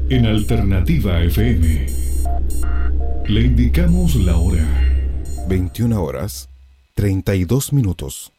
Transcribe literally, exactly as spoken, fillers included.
En Alternativa F M le indicamos la hora. veintiuna horas, treinta y dos minutos.